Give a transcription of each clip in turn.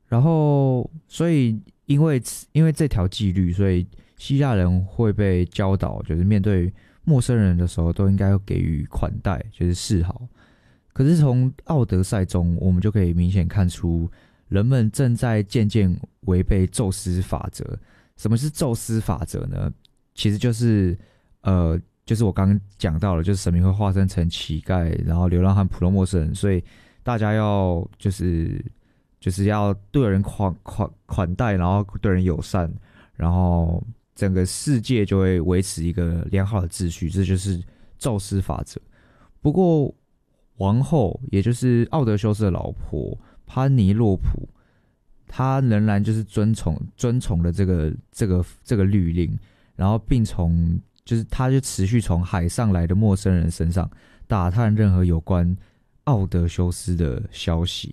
然后所以因为这条纪律，所以希腊人会被教导，就是面对陌生人的时候都应该要给予款待，就是示好。可是从奥德赛中，我们就可以明显看出，人们正在渐渐违背宙斯法则。什么是宙斯法则呢？其实就是我刚刚讲到了，就是神明会化身成乞丐，然后流浪汉、普通陌生人，所以大家要就是要对人款待，然后对人友善，然后整个世界就会维持一个良好的秩序，这就是宙斯法则。不过王后，也就是奥德修斯的老婆潘尼洛普，她仍然就是遵从了这个律令，然后并她就持续从海上来的陌生人身上打探任何有关奥德修斯的消息。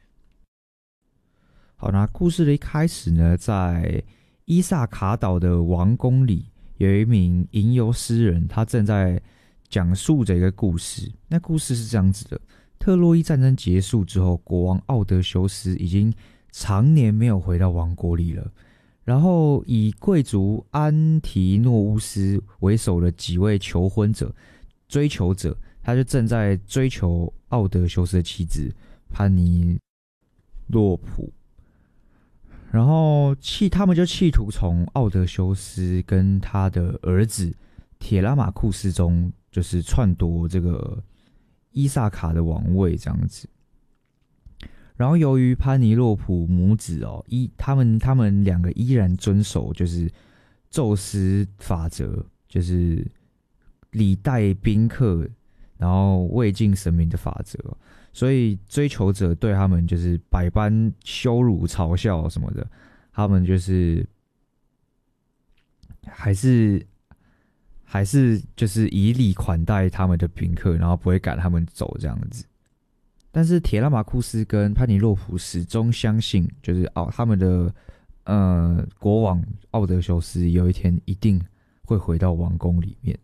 好，那故事的一开始呢，在伊萨卡岛的王宫里，有一名吟游诗人，他正在讲述着一个故事。那故事是这样子的：特洛伊战争结束之后，国王奥德修斯已经常年没有回到王国里了。然后以贵族安提诺乌斯为首的几位追求者，他就正在追求奥德修斯的妻子潘尼洛普。然后他们就企图从奥德修斯跟他的儿子铁拉马库斯中，就是篡夺这个伊萨卡的王位这样子。然后由于潘尼洛普母子他们两个依然遵守就是宙斯法则，就是礼待宾客，然后未敬神明的法则，所以追求者对他们就是百般羞辱、嘲笑什么的，他们就是还是就是以礼款待他们的宾客，然后不会赶他们走这样子。但是铁拉马库斯跟潘尼洛普始终相信，就是他们的国王奥德修斯有一天一定会回到王宫里面。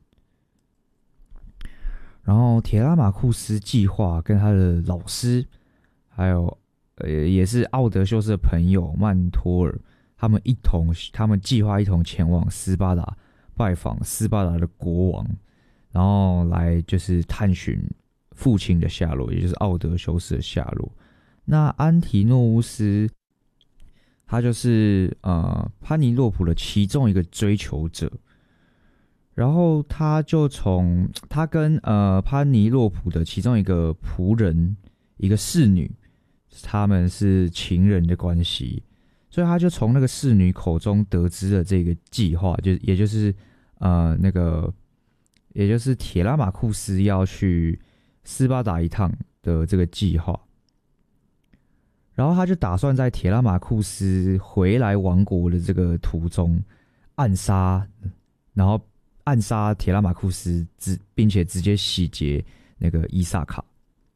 然后铁拉马库斯计划跟他的老师，还有也是奥德修斯的朋友曼托尔，他们计划一同前往斯巴达拜访斯巴达的国王，然后来就是探寻父亲的下落，也就是奥德修斯的下落。那安提诺乌斯，他就是潘尼洛普的其中一个追求者。然后他跟潘尼洛普的其中一个仆人，一个侍女，他们是情人的关系，所以他就从那个侍女口中得知了这个计划，也就是铁拉马库斯要去斯巴达一趟的这个计划。然后他就打算在铁拉马库斯回来王国的这个途中暗杀铁拉马库斯，并且直接洗劫那个伊萨卡。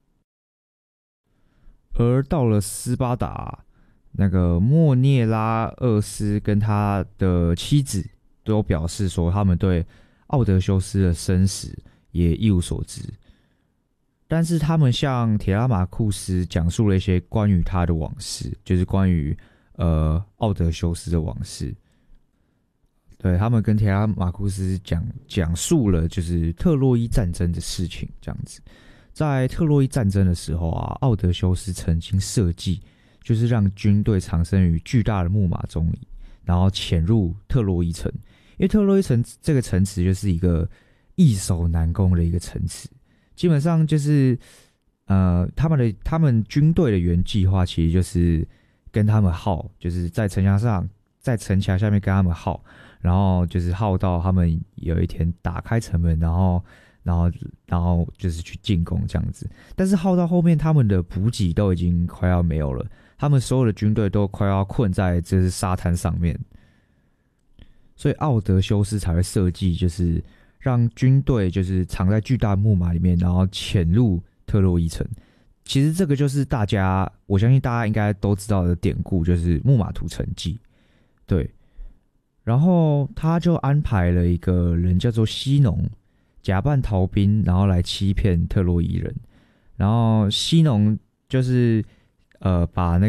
而到了斯巴达，那个莫涅拉厄斯跟他的妻子都表示说，他们对奥德修斯的生死也一无所知。但是他们向铁拉马库斯讲述了一些关于他的往事，就是关于奥德修斯的往事。对，他们跟铁拉马库斯讲述了就是特洛伊战争的事情，这样子。在特洛伊战争的时候奥德修斯曾经设计，就是让军队藏身于巨大的木马中，然后潜入特洛伊城。因为特洛伊城这个城池就是一个易守难攻的一个城池，基本上就是他们军队的原计划其实就是跟他们耗，就是在城墙下面跟他们耗。然后就是耗到他们有一天打开城门，然后就是去进攻这样子。但是耗到后面，他们的补给都已经快要没有了，他们所有的军队都快要困在就是沙滩上面，所以奥德修斯才会设计，就是让军队就是藏在巨大木马里面，然后潜入特洛伊城。其实这个就是我相信大家应该都知道的典故，就是木马屠城记。对。然后他就安排了一个人叫做西农，假扮逃兵，然后来欺骗特洛伊人。然后西农就是把那